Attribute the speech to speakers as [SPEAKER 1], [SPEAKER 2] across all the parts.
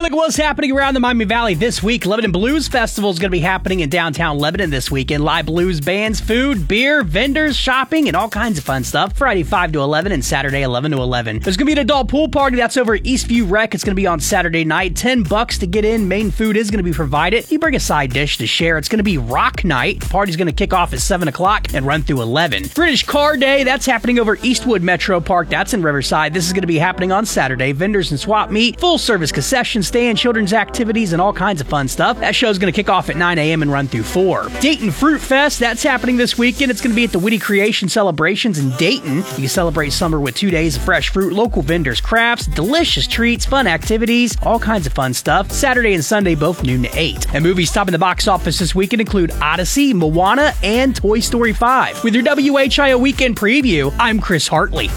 [SPEAKER 1] Look at what's happening around the Miami Valley this week. Lebanon Blues Festival is going to be happening in downtown Lebanon this weekend. Live blues bands, food, beer, vendors, shopping, and all kinds of fun stuff. Friday 5 to 11 and Saturday 11 to 11. There's going to be an adult pool party that's over at Eastview Rec. It's going to be on Saturday night. $10 to get in. Main food is going to be provided. You bring a side dish to share. It's going to be rock night. The party's going to kick off at 7 o'clock and run through 11. British Car Day, that's happening over Eastwood Metro Park. That's in Riverside. This is going to be happening on Saturday. Vendors and swap meet, full service concession stand, children's activities, and all kinds of fun stuff. That show's going to kick off at 9 a.m. and run through 4. Dayton Fruit Fest, that's happening this weekend. It's going to be at the Witty Creation Celebrations in Dayton. You can celebrate summer with 2 days of fresh fruit, local vendors, crafts, delicious treats, fun activities, all kinds of fun stuff. Saturday and Sunday, both noon to 8. And movies topping the box office this weekend include Odyssey, Moana, and Toy Story 5. With your WHIO Weekend Preview, I'm Chris Hartley.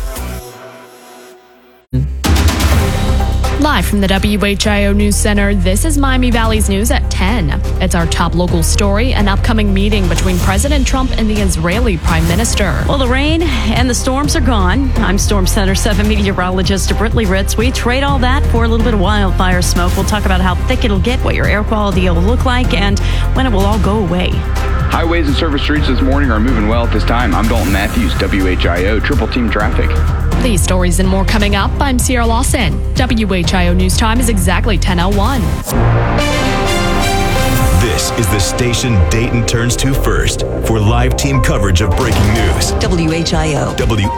[SPEAKER 2] Live from the WHIO News Center, this is Miami Valley's News at 10. It's our top local story, an upcoming meeting between President Trump and the Israeli Prime Minister.
[SPEAKER 3] Well, the rain and the storms are gone. I'm Storm Center 7 meteorologist Britley Ritz. We trade all that for a little bit of wildfire smoke. We'll talk about how thick it'll get, what your air quality will look like, and when it will all go away.
[SPEAKER 4] Highways and service streets this morning are moving well at this time. I'm Dalton Matthews, WHIO Triple Team Traffic.
[SPEAKER 2] These stories and more coming up. I'm Sierra Lawson. WHIO News Time is exactly 10:01.
[SPEAKER 5] This is the station Dayton turns to first for live team coverage of breaking news.
[SPEAKER 6] WHIO.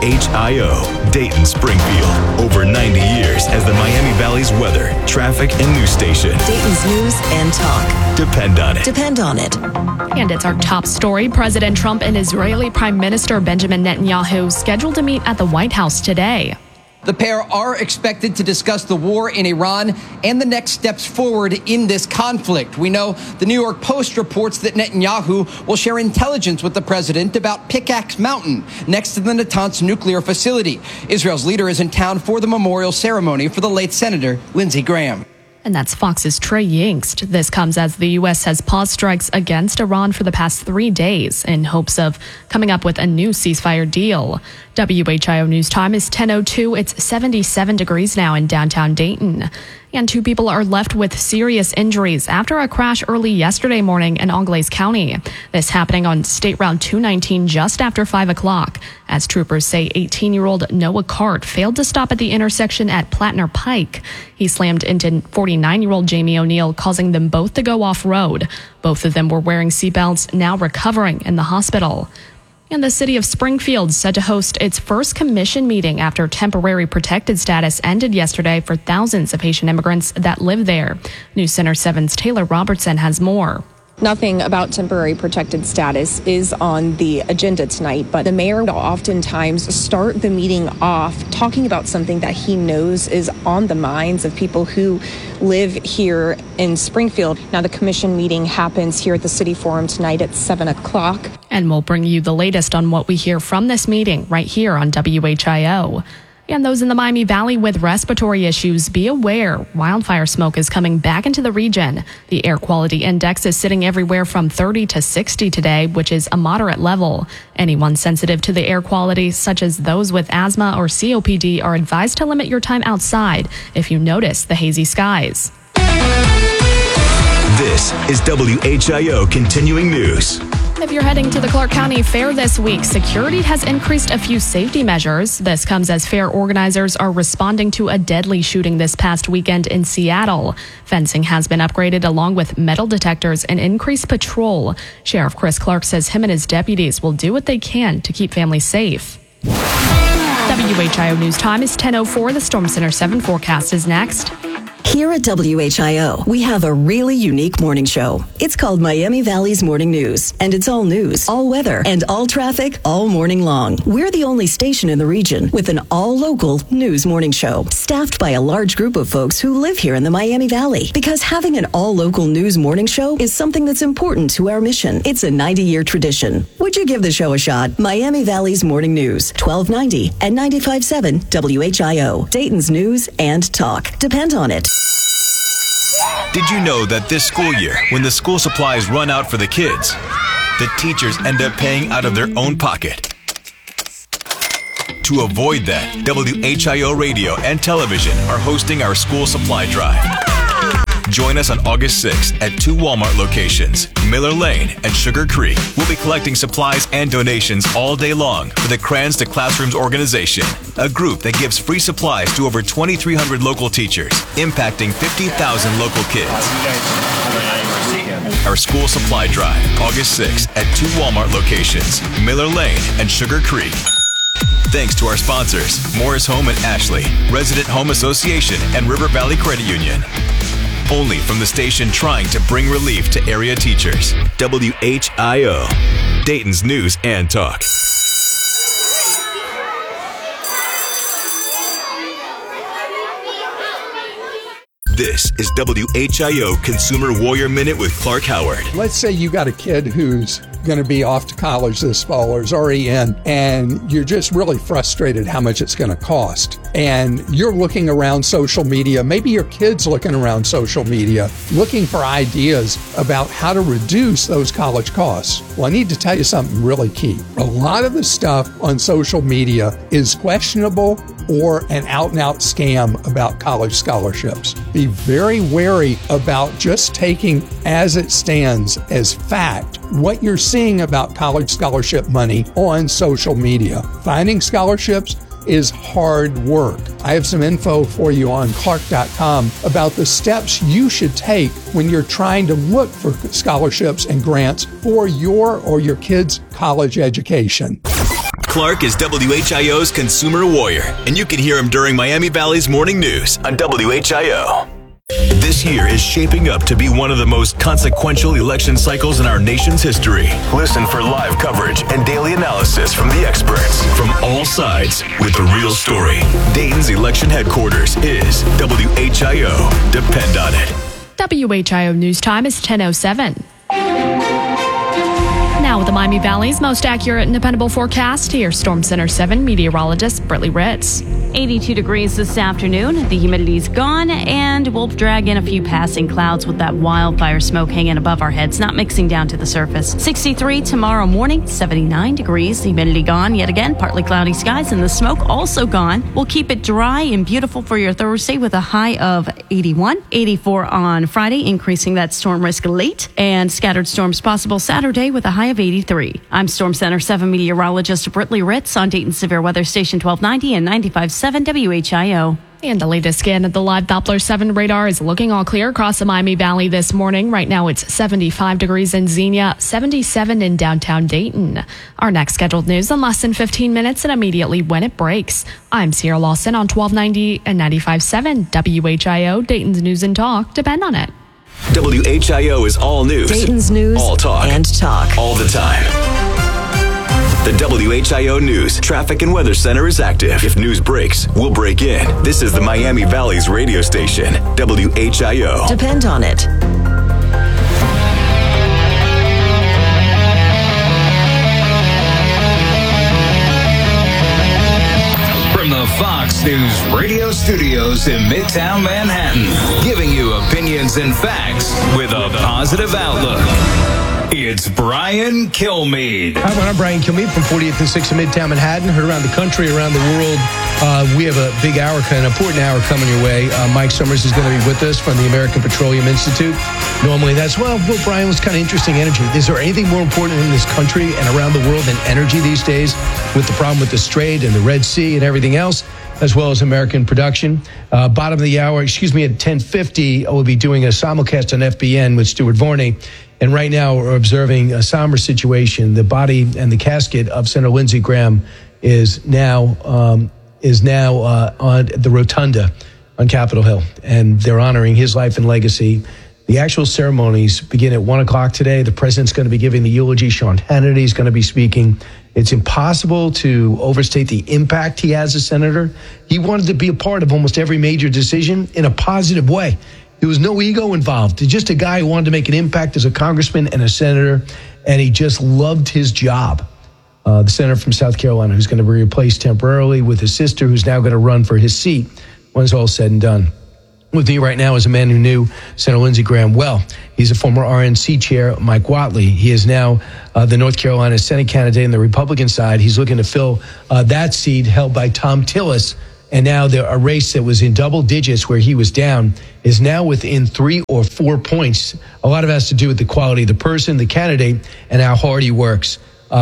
[SPEAKER 5] WHIO, Dayton Springfield. Over 90 years as the Miami Valley's weather, traffic, and news station.
[SPEAKER 6] Dayton's news and talk.
[SPEAKER 5] Depend on it.
[SPEAKER 6] Depend on it.
[SPEAKER 2] And it's our top story. President Trump and Israeli Prime Minister Benjamin Netanyahu scheduled to meet at the White House today.
[SPEAKER 7] The pair are expected to discuss the war in Iran and the next steps forward in this conflict. We know the New York Post reports that Netanyahu will share intelligence with the president about Pickaxe Mountain, next to the Natanz nuclear facility. Israel's leader is in town for the memorial ceremony for the late Senator Lindsey Graham.
[SPEAKER 2] And that's Fox's Trey Yingst. This comes as the U.S. has paused strikes against Iran for the past 3 days in hopes of coming up with a new ceasefire deal. WHIO News Time is 10:02. It's 77 degrees now in downtown Dayton. And 2 people are left with serious injuries after a crash early yesterday morning in Anglaise County. This happening on State Route 219 just after 5 o'clock. As troopers say, 18-year-old Noah Cart failed to stop at the intersection at Platner Pike. He slammed into 49-year-old Jamie O'Neill, causing them both to go off-road. Both of them were wearing seatbelts, now recovering in the hospital. And the city of Springfield set to host its first commission meeting after temporary protected status ended yesterday for thousands of Haitian immigrants that live there. News Center 7's Taylor Robertson has more.
[SPEAKER 8] Nothing about temporary protected status is on the agenda tonight, but the mayor will oftentimes start the meeting off talking about something that he knows is on the minds of people who live here in Springfield. Now, the commission meeting happens here at the City Forum tonight at 7 o'clock.
[SPEAKER 2] And we'll bring you the latest on what we hear from this meeting right here on WHIO. And those in the Miami Valley with respiratory issues, be aware wildfire smoke is coming back into the region. The air quality index is sitting everywhere from 30 to 60 today, which is a moderate level. Anyone sensitive to the air quality, such as those with asthma or COPD, are advised to limit your time outside if you notice the hazy skies.
[SPEAKER 5] This is WHIO Continuing News.
[SPEAKER 2] If you're heading to the Clark County Fair this week, security has increased a few safety measures. This comes as fair organizers are responding to a deadly shooting this past weekend in Seattle. Fencing has been upgraded along with metal detectors and increased patrol. Sheriff Chris Clark says him and his deputies will do what they can to keep families safe. WHIO News Time is 10:04. The Storm Center 7 forecast is next.
[SPEAKER 6] Here at WHIO, we have a really unique morning show. It's called Miami Valley's Morning News, and it's all news, all weather, and all traffic all morning long. We're the only station in the region with an all-local news morning show, staffed by a large group of folks who live here in the Miami Valley. Because having an all-local news morning show is something that's important to our mission. It's a 90-year tradition. Would you give the show a shot? Miami Valley's Morning News, 1290 and 95.7 WHIO. Dayton's news and talk. Depend on it.
[SPEAKER 5] Did you know that this school year, when the school supplies run out for the kids, the teachers end up paying out of their own pocket? To avoid that, WHIO Radio and Television are hosting our school supply drive. Join us on August 6th at 2 Walmart locations, Miller Lane and Sugar Creek. We'll be collecting supplies and donations all day long for the Crayons to Classrooms organization, a group that gives free supplies to over 2,300 local teachers, impacting 50,000 local kids. Our school supply drive, August 6th at 2 Walmart locations, Miller Lane and Sugar Creek. Thanks to our sponsors, Morris Home and Ashley, Resident Home Association, and River Valley Credit Union. Only from the station trying to bring relief to area teachers. WHIO, Dayton's News and Talk. This is WHIO Consumer Warrior Minute with Clark Howard.
[SPEAKER 9] Let's say you got a kid who's going to be off to college this fall or is already in, and you're just really frustrated how much it's going to cost. And you're looking around social media, maybe your kid's looking around social media, looking for ideas about how to reduce those college costs. Well, I need to tell you something really key. A lot of the stuff on social media is questionable or an out-and-out scam about college scholarships. Be very wary about just taking as it stands as fact what you're seeing about college scholarship money on social media. Finding scholarships is hard work. I have some info for you on Clark.com about the steps you should take when you're trying to look for scholarships and grants for your or your kid's college education.
[SPEAKER 5] Clark is WHIO's Consumer Warrior, and you can hear him during Miami Valley's Morning News on WHIO. This year is shaping up to be one of the most consequential election cycles in our nation's history. Listen for live coverage and daily analysis from the experts from all sides with the real story. Dayton's election headquarters is WHIO. Depend on it.
[SPEAKER 2] WHIO News Time is 10:07. Now with the Miami Valley's most accurate and dependable forecast, here's Storm Center 7 meteorologist Brittany Ritz.
[SPEAKER 3] 82 degrees this afternoon. The humidity's gone, and we'll drag in a few passing clouds with that wildfire smoke hanging above our heads, not mixing down to the surface. 63 tomorrow morning, 79 degrees. The humidity gone yet again, partly cloudy skies, and the smoke also gone. We'll keep it dry and beautiful for your Thursday with a high of 81. 84 on Friday, increasing that storm risk late, and scattered storms possible Saturday with a high of 83. I'm Storm Center 7 meteorologist Brittany Ritz on Dayton Severe Weather Station 1290 and 95.7 WHIO.
[SPEAKER 2] And the latest scan of the live Doppler 7 radar is looking all clear across the Miami Valley this morning. Right now it's 75 degrees in Xenia, 77 in downtown Dayton. Our next scheduled news in less than 15 minutes and immediately when it breaks. I'm Sierra Lawson on 1290 and 95.7 WHIO, Dayton's News and Talk. Depend on it.
[SPEAKER 5] WHIO is all news.
[SPEAKER 6] Dayton's News
[SPEAKER 5] all talk.
[SPEAKER 6] And talk.
[SPEAKER 5] All the time. The WHIO News Traffic and Weather Center is active. If news breaks, we'll break in. This is the Miami Valley's radio station, WHIO.
[SPEAKER 6] Depend on it.
[SPEAKER 10] From the Fox News radio studios in Midtown Manhattan, giving you opinions and facts with a positive outlook. It's Brian Kilmeade.
[SPEAKER 11] Hi, I'm Brian Kilmeade from 40th and 6th in Midtown Manhattan. Heard around the country, around the world. We have a big hour, an important hour coming your way. Mike Summers is going to be with us from the American Petroleum Institute. Normally that's, well, Brian, was kind of interesting energy. Is there anything more important in this country and around the world than energy these days with the problem with the Strait and the Red Sea and everything else, as well as American production? Bottom of the hour, at 10:50, we'll be doing a simulcast on FBN with Stuart Varney. And right now we're observing a somber situation. The body and the casket of Senator Lindsey Graham is now on the rotunda on Capitol Hill, and they're honoring his life and legacy. The actual ceremonies begin at 1 o'clock today. The president's going to be giving the eulogy. Sean Hannity is going to be speaking. It's impossible to overstate the impact he has as senator. He wanted to be a part of almost every major decision in a positive way. There was no ego involved. He's just a guy who wanted to make an impact as a congressman and a senator, and he just loved his job. The senator from South Carolina, who's going to be replaced temporarily with his sister, who's now going to run for his seat when it's all said and done. With me right now is a man who knew Senator Lindsey Graham well. He's a former RNC chair, Mike Whatley. He is now the North Carolina Senate candidate on the Republican side. He's looking to fill that seat held by Tom Tillis. And now a race that was in double digits where he was down is now within 3 or 4 points. A lot of it has to do with the quality of the person, the candidate, and how hard he works.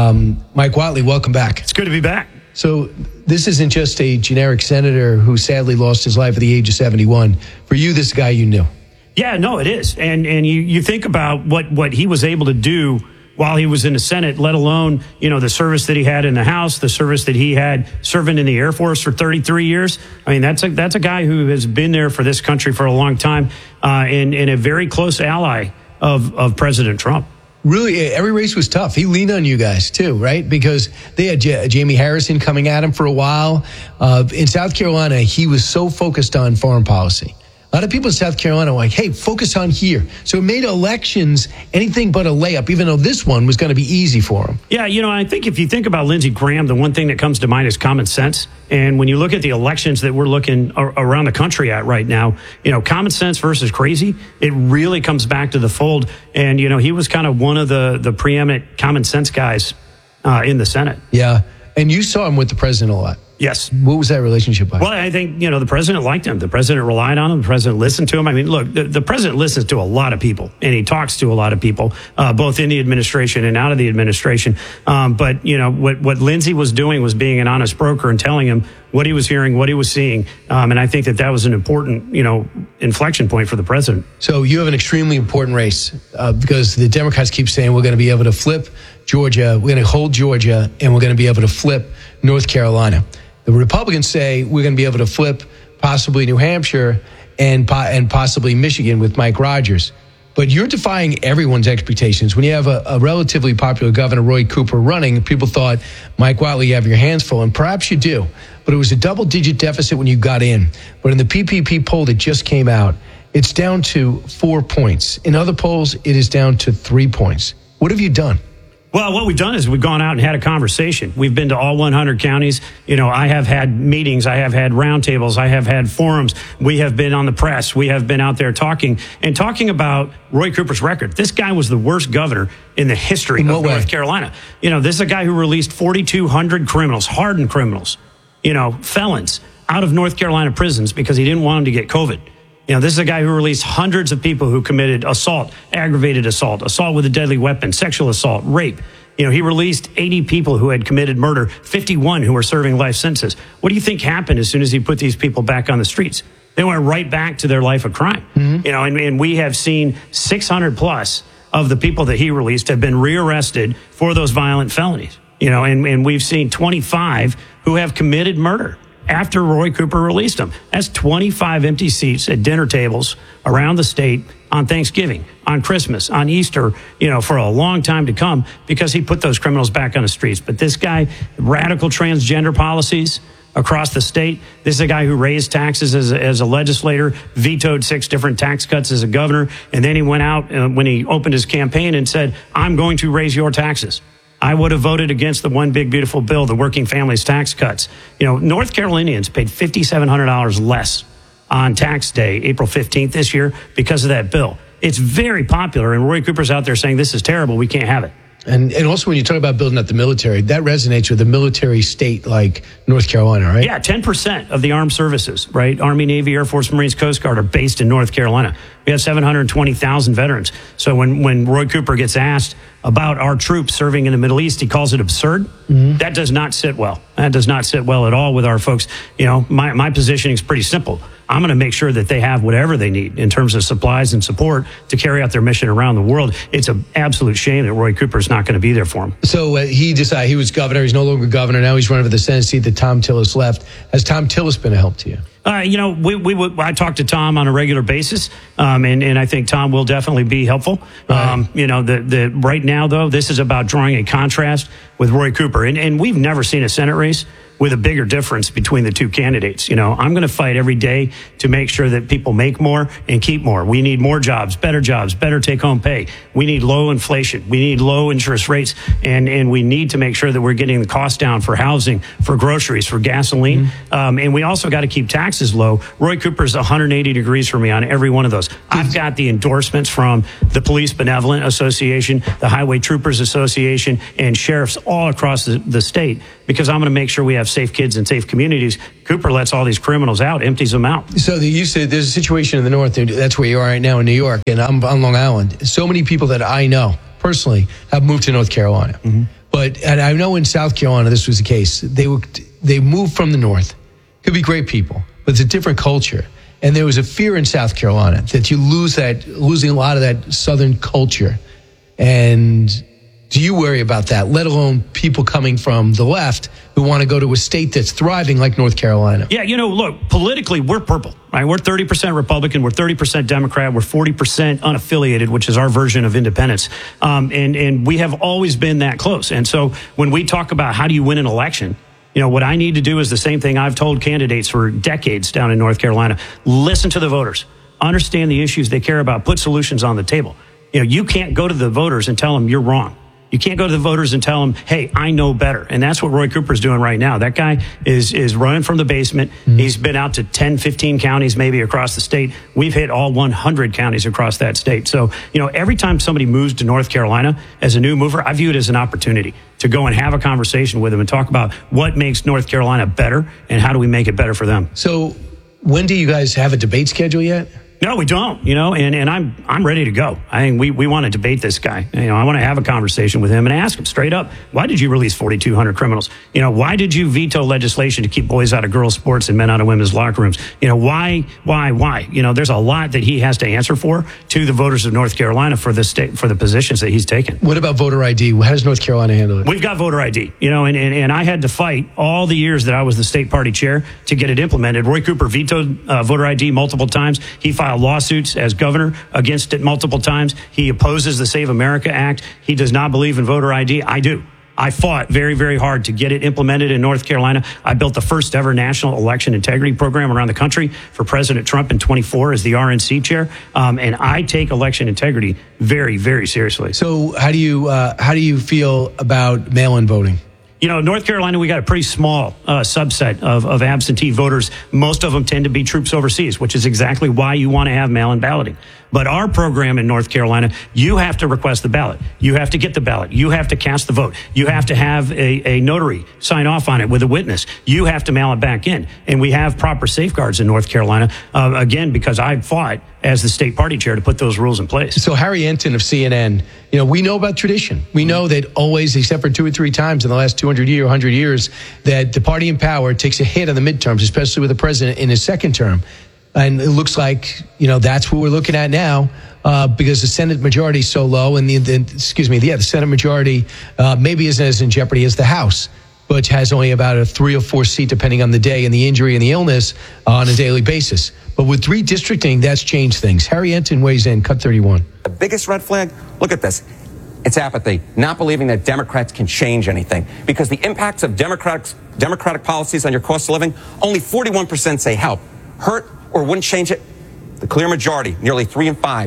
[SPEAKER 11] Mike Whatley, welcome back.
[SPEAKER 12] It's good to be back.
[SPEAKER 11] So this isn't just a generic senator who sadly lost his life at the age of 71. For you, this guy you knew.
[SPEAKER 12] Yeah, no, it is. And you think about what he was able to do while he was in the Senate, let alone, the service that he had in the House, the service that he had serving in the Air Force for 33 years. I mean, that's a guy who has been there for this country for a long time, and a very close ally of President Trump.
[SPEAKER 11] Really, every race was tough. He leaned on you guys, too, right? Because they had Jamie Harrison coming at him for a while. In South Carolina, he was so focused on foreign policy. A lot of people in South Carolina were like, hey, focus on here. So it made elections anything but a layup, even though this one was going to be easy for him.
[SPEAKER 12] Yeah, I think if you think about Lindsey Graham, the one thing that comes to mind is common sense. And when you look at the elections that we're looking around the country at right now, common sense versus crazy, it really comes back to the fold. And, he was kind of one of the preeminent common sense guys in the Senate.
[SPEAKER 11] Yeah. And you saw him with the president a lot.
[SPEAKER 12] Yes.
[SPEAKER 11] What was that relationship like?
[SPEAKER 12] Well, I think, the president liked him. The president relied on him. The president listened to him. I mean, look, the president listens to a lot of people, and he talks to a lot of people, both in the administration and out of the administration. But, what Lindsey was doing was being an honest broker and telling him what he was hearing, what he was seeing. And I think that was an important, inflection point for the president.
[SPEAKER 11] So you have an extremely important race because the Democrats keep saying we're going to be able to flip Georgia, we're going to hold Georgia, and we're going to be able to flip North Carolina. The Republicans say we're going to be able to flip possibly New Hampshire and possibly Michigan with Mike Rogers. But you're defying everyone's expectations. When you have a relatively popular Governor Roy Cooper running, people thought, Mike Whatley, you have your hands full, and perhaps you do. But it was a double-digit deficit when you got in. But in the PPP poll that just came out, it's down to 4 points. In other polls, it is down to 3 points. What have you done?
[SPEAKER 12] Well, what we've done is we've gone out and had a conversation. We've been to all 100 counties. I have had meetings. I have had roundtables. I have had forums. We have been on the press. We have been out there talking about Roy Cooper's record. This guy was the worst governor in the history of North Carolina. This is a guy who released 4,200 criminals, hardened criminals, felons out of North Carolina prisons because he didn't want them to get COVID. This is a guy who released hundreds of people who committed assault, aggravated assault with a deadly weapon, sexual assault, rape. He released 80 people who had committed murder, 51 who were serving life sentences. What do you think happened as soon as he put these people back on the streets? They went right back to their life of crime. Mm-hmm. And we have seen 600 plus of the people that he released have been rearrested for those violent felonies. And we've seen 25 who have committed murder after Roy Cooper released them. That's 25 empty seats at dinner tables around the state on Thanksgiving, on Christmas, on Easter, for a long time to come because he put those criminals back on the streets. But this guy, radical transgender policies across the state. This is a guy who raised taxes as a legislator, vetoed 6 different tax cuts as a governor, and then he went out when he opened his campaign and said, I'm going to raise your taxes. I would have voted against the one big beautiful bill, the working families tax cuts. North Carolinians paid $5,700 less on tax day, April 15th this year, because of that bill. It's very popular, and Roy Cooper's out there saying this is terrible. We can't have it.
[SPEAKER 11] And also when you talk about building up the military, that resonates with a military state like North Carolina, right?
[SPEAKER 12] Yeah, 10% of the armed services, right? Army, Navy, Air Force, Marines, Coast Guard are based in North Carolina. We have 720,000 veterans. So when Roy Cooper gets asked about our troops serving in the Middle East, he calls it absurd. Mm-hmm. That does not sit well. That does not sit well at all with our folks. My positioning is pretty simple. I'm going to make sure that they have whatever they need in terms of supplies and support to carry out their mission around the world. It's an absolute shame that Roy Cooper's not going to be there for them.
[SPEAKER 11] So he decided he was governor. He's no longer governor. Now he's running for the Senate seat that Tom Tillis left. Has Tom Tillis been a help to you?
[SPEAKER 12] I talk to Tom on a regular basis, and I think Tom will definitely be helpful. Right. Right now, though, this is about drawing a contrast with Roy Cooper, and we've never seen a Senate race with a bigger difference between the two candidates. I'm going to fight every day to make sure that people make more and keep more. We need more jobs, better take-home pay. We need low inflation. We need low interest rates, and we need to make sure that we're getting the cost down for housing, for groceries, for gasoline. Mm-hmm. And we also got to keep taxes low. Roy Cooper's 180 degrees for me on every one of those. I've got the endorsements from the Police Benevolent Association, the Highway Troopers Association, and sheriffs all across the state, because I'm going to make sure we have have safe kids and safe communities. Cooper lets all these criminals out, empties them out.
[SPEAKER 11] So there's a situation in the north, that's where you are right now in New York, and I'm on Long Island. So many people that I know personally have moved to North Carolina. And I know in South Carolina this was the case. They moved from the north. Could be great people, but it's a different culture. And there was a fear in South Carolina that you losing a lot of that southern culture. And do you worry about that, let alone people coming from the left who want to go to a state that's thriving like North Carolina?
[SPEAKER 12] Yeah, look, politically, we're purple, right? We're 30% Republican, we're 30% Democrat, we're 40% unaffiliated, which is our version of independence. And we have always been that close. And so when we talk about how do you win an election, what I need to do is the same thing I've told candidates for decades down in North Carolina. Listen to the voters. Understand the issues they care about. Put solutions on the table. You can't go to the voters and tell them you're wrong. You can't go to the voters and tell them, hey, I know better. And that's what Roy Cooper's doing right now. That guy is running from the basement. He's been out to 10, 15 counties maybe across the state. We've hit all 100 counties across that state. So, every time somebody moves to North Carolina as a new mover, I view it as an opportunity to go and have a conversation with them and talk about what makes North Carolina better and how do we make it better for them.
[SPEAKER 11] So when do you guys have a debate schedule yet?
[SPEAKER 12] No, we don't, and I'm ready to go. I think we want to debate this guy. I want to have a conversation with him and ask him straight up, why did you release 4,200 criminals? Why did you veto legislation to keep boys out of girls' sports and men out of women's locker rooms? Why? There's a lot that he has to answer for to the voters of North Carolina for the state, for the positions that he's taken.
[SPEAKER 11] What about voter ID? How does North Carolina handle it?
[SPEAKER 12] We've got voter ID, and I had to fight all the years that I was the state party chair to get it implemented. Roy Cooper vetoed voter ID multiple times. He filed lawsuits as governor against it multiple times. He opposes the Save America Act. He does not believe in voter ID. I do. I fought very, very hard to get it implemented in North Carolina. I built the first ever national election integrity program around the country for President Trump in 24 as the RNC chair. And I take election integrity very, very seriously.
[SPEAKER 11] So how do you feel about mail-in voting?
[SPEAKER 12] North Carolina, we got a pretty small subset of absentee voters. Most of them tend to be troops overseas, which is exactly why you want to have mail-in balloting. But our program in North Carolina, you have to request the ballot. You have to get the ballot. You have to cast the vote. You have to have a notary sign off on it with a witness. You have to mail it back in. And we have proper safeguards in North Carolina, again, because I fought as the state party chair to put those rules in place.
[SPEAKER 11] So Harry Enton of CNN, we know about tradition. We know that always, except for 2 or 3 times in the last 100 years, that the party in power takes a hit on the midterms, especially with the president in his second term. And it looks like, that's what we're looking at now, because the Senate majority is so low, and the Senate majority maybe isn't as in jeopardy as the House, which has only about a 3 or 4 seat, depending on the day and the injury and the illness, on a daily basis. But with redistricting, that's changed things. Harry Enton weighs in, cut 31.
[SPEAKER 13] The biggest red flag, look at this. It's apathy, not believing that Democrats can change anything. Because the impacts of Democratic policies on your cost of living, only 41% say help, hurt, or wouldn't change it. The clear majority, nearly 3 in 5,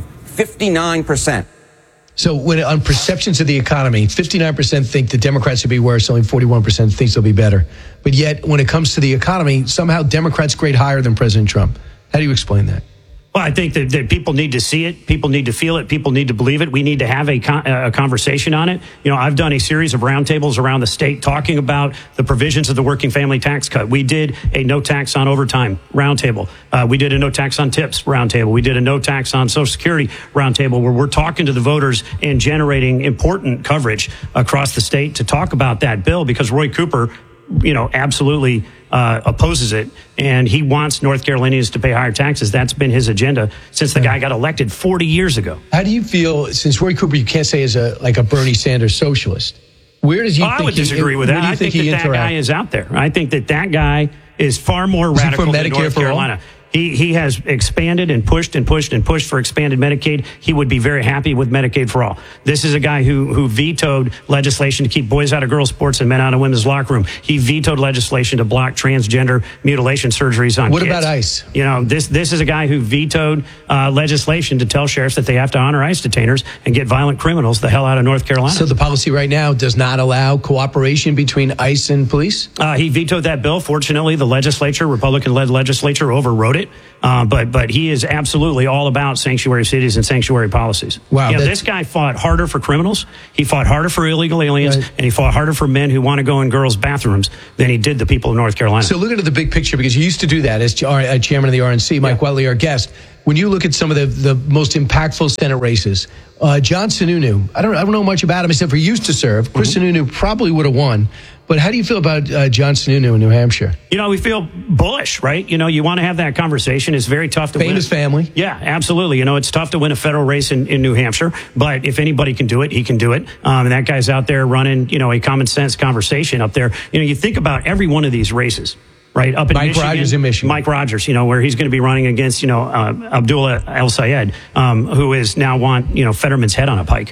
[SPEAKER 13] 59%.
[SPEAKER 11] So when on perceptions of the economy, 59% think the Democrats will be worse, only 41% thinks they'll be better. But yet, when it comes to the economy, somehow Democrats grade higher than President Trump. How do you explain that?
[SPEAKER 12] Well, I think that people need to see it. People need to feel it. People need to believe it. We need to have a conversation on it. I've done a series of roundtables around the state talking about the provisions of the working family tax cut. We did a no tax on overtime roundtable. We did a no tax on tips roundtable. We did a no tax on Social Security roundtable, where we're talking to the voters and generating important coverage across the state to talk about that bill, because Roy Cooper, absolutely opposes it, and he wants North Carolinians to pay higher taxes. That's been his agenda since the guy got elected 40 years ago.
[SPEAKER 11] How do you feel, since Roy Cooper, you can't say is a Bernie Sanders socialist? Where does he?
[SPEAKER 12] I would disagree with that. I think that guy is out there. I think that guy is far more radical than North Carolina. He has expanded and pushed and pushed and pushed for expanded Medicaid. He would be very happy with Medicaid for all. This is a guy who vetoed legislation to keep boys out of girls' sports and men out of women's locker room. He vetoed legislation to block transgender mutilation surgeries on kids.
[SPEAKER 11] What about ICE?
[SPEAKER 12] This is a guy who vetoed legislation to tell sheriffs that they have to honor ICE detainers and get violent criminals the hell out of North Carolina.
[SPEAKER 11] So the policy right now does not allow cooperation between ICE and police?
[SPEAKER 12] He vetoed that bill. Fortunately, the legislature, Republican-led legislature, overrode it. it. But he is absolutely all about sanctuary cities and sanctuary policies.
[SPEAKER 11] Wow,
[SPEAKER 12] this guy fought harder for criminals. He fought harder for illegal aliens, and he fought harder for men who want to go in girls' bathrooms than he did the people of North Carolina.
[SPEAKER 11] So looking at the big picture, because you used to do that as chairman of the RNC, Mike Whatley, our guest. When you look at some of the most impactful Senate races, John Sununu, I don't know much about him except for he used to serve. Chris Sununu probably would have won. But how do you feel about John Sununu in New Hampshire?
[SPEAKER 12] We feel bullish, right? You want to have that conversation. It's very tough to win.
[SPEAKER 11] Famous family.
[SPEAKER 12] Yeah, absolutely. It's tough to win a federal race in New Hampshire, but if anybody can do it, he can do it. And that guy's out there running, a common sense conversation up there. You think about every one of these races. Right, up in
[SPEAKER 11] Mike
[SPEAKER 12] Michigan,
[SPEAKER 11] Rogers in Michigan.
[SPEAKER 12] Mike Rogers, where he's going to be running against, Abdullah El-Sayed, who is now Fetterman's head on a pike.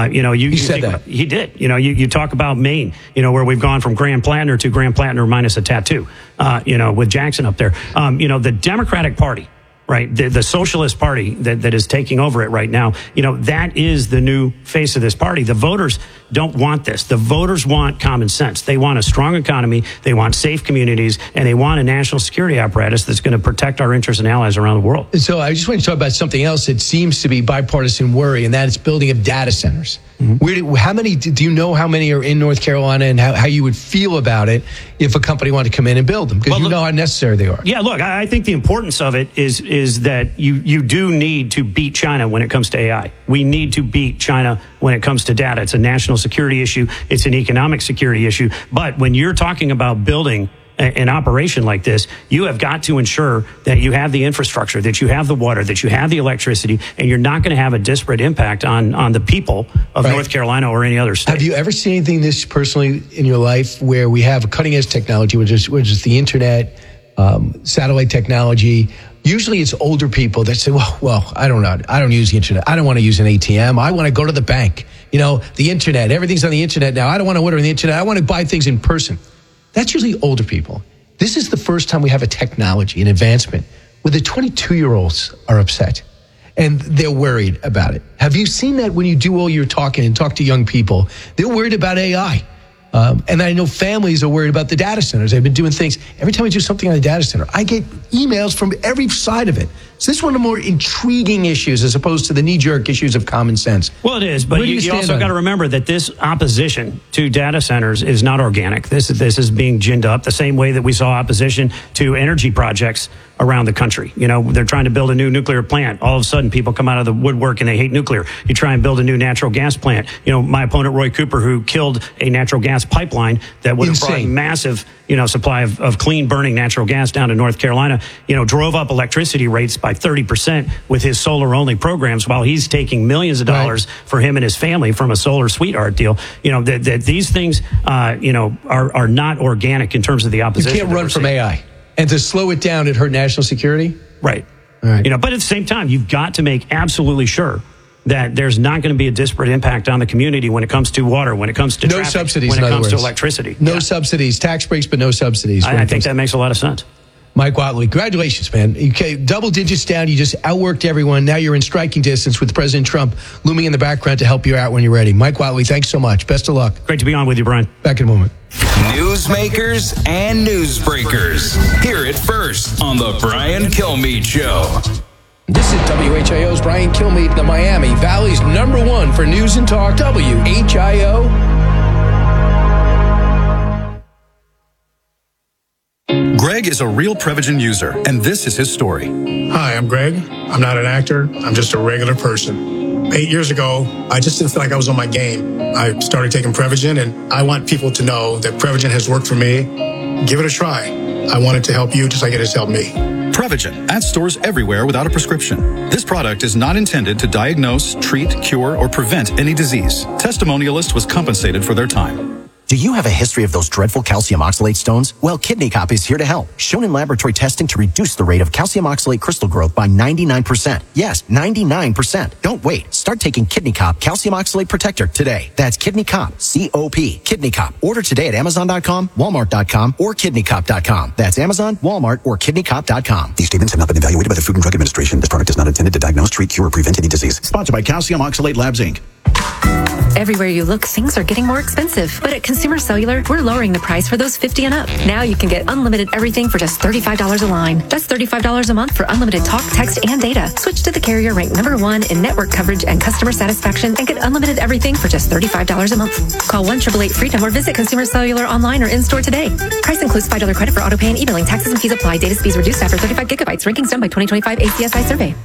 [SPEAKER 11] He said that.
[SPEAKER 12] He did. You talk about Maine, where we've gone from Graham Plattner to Graham Plattner minus a tattoo, with Jackson up there. The Democratic Party, right, the Socialist Party that is taking over it right now, that is the new face of this party. The voters don't want this. The voters want common sense. They want a strong economy. They want safe communities, and they want a national security apparatus that's going to protect our interests and allies around the world.
[SPEAKER 11] So I just want to talk about something else that seems to be bipartisan worry, and that is building of data centers. Mm-hmm. How many do you know how many are in North Carolina, and how you would feel about it if a company wanted to come in and build them? Because you know how necessary they are.
[SPEAKER 12] Yeah, look, I think the importance of it is that you do need to beat China when it comes to AI. We need to beat China when it comes to data. It's a national security issue. It's an economic security issue. But when you're talking about building an operation like this, you have got to ensure that you have the infrastructure, that you have the water, that you have the electricity, and you're not going to have a disparate impact on the people of North Carolina or any other state.
[SPEAKER 11] Have you ever seen anything this personally in your life where we have a cutting edge technology, which is the internet, satellite technology? Usually it's older people that say, well, I don't use the internet. I don't want to use an ATM. I want to go to the bank. The internet, everything's on the internet now. I don't want to order on the internet. I want to buy things in person. That's usually older people. This is the first time we have a technology, an advancement, where the 22-year-olds are upset and they're worried about it. Have you seen that when you do all your talking and talk to young people? They're worried about AI. And I know families are worried about the data centers. They've been doing things. Every time I do something on the data center, I get emails from every side of it. So this is one of the more intriguing issues as opposed to the knee-jerk issues of common sense.
[SPEAKER 12] Well, it is, but you also got to remember that this opposition to data centers is not organic. This is being ginned up the same way that we saw opposition to energy projects around the country. They're trying to build a new nuclear plant. All of a sudden, people come out of the woodwork and they hate nuclear. You try and build a new natural gas plant. My opponent, Roy Cooper, who killed a natural gas pipeline that would have brought a massive, supply of clean burning natural gas down to North Carolina, drove up electricity rates by 30% with his solar only programs while he's taking millions of dollars for him and his family from a solar sweetheart deal. That these things, are not organic in terms of the opposition.
[SPEAKER 11] You can't run from AI. And to slow it down, it hurt national security?
[SPEAKER 12] Right.
[SPEAKER 11] All right.
[SPEAKER 12] But at the same time, you've got to make absolutely sure that there's not going to be a disparate impact on the community when it comes to water, when it comes to traffic,
[SPEAKER 11] subsidies,
[SPEAKER 12] when it comes to
[SPEAKER 11] words.
[SPEAKER 12] Electricity.
[SPEAKER 11] No subsidies, tax breaks, but no subsidies.
[SPEAKER 12] I think that makes a lot of sense.
[SPEAKER 11] Mike Whatley, congratulations, man. Okay, double digits down. You just outworked everyone. Now you're in striking distance with President Trump looming in the background to help you out when you're ready. Mike Whatley, thanks so much. Best of luck.
[SPEAKER 12] Great to be on with you, Brian.
[SPEAKER 11] Back in a moment.
[SPEAKER 10] Newsmakers and newsbreakers. Hear it first on the Brian Kilmeade Show.
[SPEAKER 11] This is WHIO's Brian Kilmeade, the Miami Valley's #1 for news and talk. WHIO.
[SPEAKER 14] Greg is a real Prevagen user, and this is his story.
[SPEAKER 15] Hi, I'm Greg. I'm not an actor. I'm just a regular person. 8 years ago, I just didn't feel like I was on my game. I started taking Prevagen, and I want people to know that Prevagen has worked for me. Give it a try. I want it to help you just like it has helped me.
[SPEAKER 14] Prevagen at stores everywhere without a prescription. This product is not intended to diagnose, treat, cure, or prevent any disease. Testimonialist was compensated for their time.
[SPEAKER 16] Do you have a history of those dreadful calcium oxalate stones? Well, Kidney Cop is here to help. Shown in laboratory testing to reduce the rate of calcium oxalate crystal growth by 99%. Yes, 99%. Don't wait. Start taking Kidney Cop Calcium Oxalate Protector today. That's Kidney Cop, C-O-P. Kidney Cop. Order today at Amazon.com, Walmart.com, or KidneyCop.com. That's Amazon, Walmart, or KidneyCop.com.
[SPEAKER 17] These statements have not been evaluated by the Food and Drug Administration. This product is not intended to diagnose, treat, cure, or prevent any disease.
[SPEAKER 18] Sponsored by Calcium Oxalate Labs, Inc. Everywhere you look, things are getting more expensive. But at Consumer Cellular, we're lowering the price for those 50 and up. Now you can get unlimited everything for just $35 a line. That's $35 a month for unlimited talk, text, and data. Switch to the carrier ranked #1 in network coverage and customer satisfaction and get unlimited everything for just $35 a month. Call 1-888-FREEDOM or visit Consumer Cellular online or in-store today. Price includes $5 credit for auto pay and e-billing. Taxes and fees apply. Data speeds reduced after 35 gigabytes. Rankings done by 2025 ACSI survey.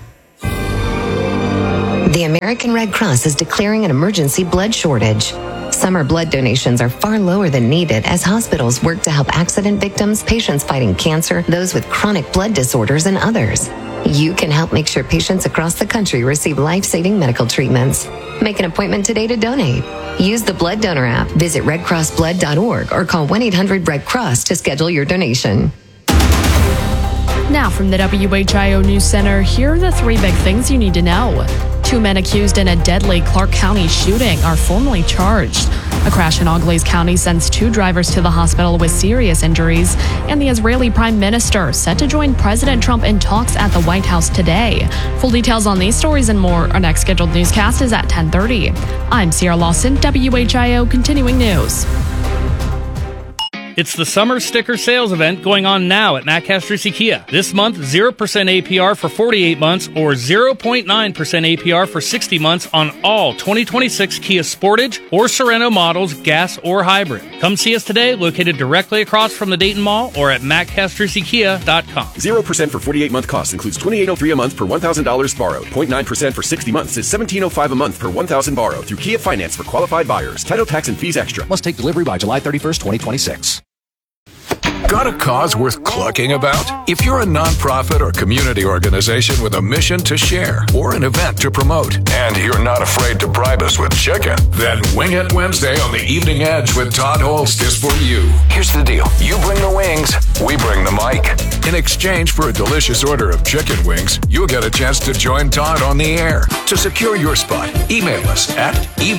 [SPEAKER 19] The American Red Cross is declaring an emergency blood shortage. Summer blood donations are far lower than needed as hospitals work to help accident victims, patients fighting cancer, those with chronic blood disorders, and others. You can help make sure patients across the country receive life-saving medical treatments. Make an appointment today to donate. Use the Blood Donor app, visit redcrossblood.org, or call 1-800-RED-CROSS to schedule your donation.
[SPEAKER 2] Now from the WHIO News Center, here are the 3 big things you need to know. 2 men accused in a deadly Clark County shooting are formally charged. A crash in Auglaize County sends 2 drivers to the hospital with serious injuries. And the Israeli Prime Minister set to join President Trump in talks at the White House today. Full details on these stories and more. Our next scheduled newscast is at 10:30. I'm Sierra Lawson, WHIO Continuing News.
[SPEAKER 20] It's the summer sticker sales event going on now at Matt Castrucci Kia. This month, 0% APR for 48 months or 0.9% APR for 60 months on all 2026 Kia Sportage or Sorento models, gas or hybrid. Come see us today, located directly across from the Dayton Mall or at mattcastruccikia.com.
[SPEAKER 21] 0% for 48-month cost includes $2,803 a month per $1,000 borrowed. 0.9% for 60 months is $1,705 a month per $1,000 borrowed through Kia Finance for qualified buyers. Title, tax, and fees extra.
[SPEAKER 22] Must take delivery by July 31st, 2026.
[SPEAKER 23] Got a cause worth clucking about? If you're a nonprofit or community organization with a mission to share or an event to promote, and you're not afraid to bribe us with chicken, then Wing It Wednesday on the Evening Edge with Todd Holst is for you. Here's the deal. You bring the wings, we bring the mic. In exchange for a delicious order of chicken wings, you'll get a chance to join Todd on the air. To secure your spot, email us at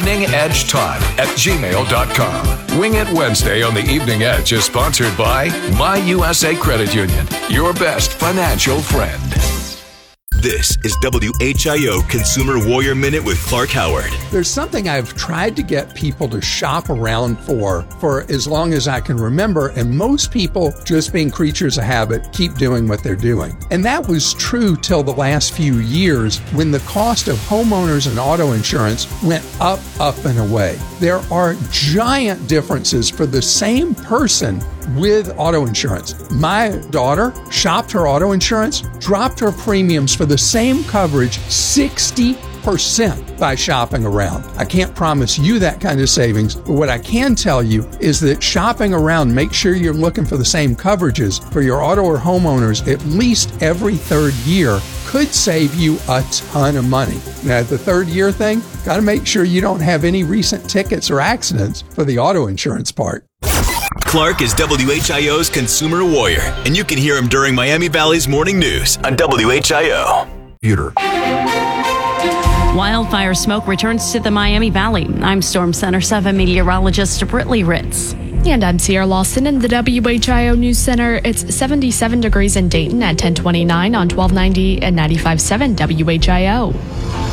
[SPEAKER 23] eveningedgetodd@gmail.com. Wing It Wednesday on the Evening Edge is sponsored by My USA Credit Union, your best financial friend.
[SPEAKER 5] This is WHIO Consumer Warrior Minute with Clark Howard.
[SPEAKER 9] There's something I've tried to get people to shop around for as long as I can remember, and most people, just being creatures of habit, keep doing what they're doing. And that was true till the last few years when the cost of homeowners and auto insurance went up and away. There are giant differences for the same person with auto insurance. My daughter shopped her auto insurance, dropped her premiums for the same coverage 60% by shopping around. I can't promise you that kind of savings, but what I can tell you is that shopping around, make sure you're looking for the same coverages for your auto or homeowners at least every 3rd year could save you a ton of money. Now, the 3rd year thing, got to make sure you don't have any recent tickets or accidents for the auto insurance part.
[SPEAKER 5] Clark is WHIO's Consumer Warrior, and you can hear him during Miami Valley's Morning News on WHIO.
[SPEAKER 3] Wildfire smoke returns to the Miami Valley. I'm Storm Center 7 meteorologist Britley Ritz.
[SPEAKER 2] And I'm Sierra Lawson in the WHIO News Center. It's 77 degrees in Dayton at 1029 on 1290 and 95.7 WHIO.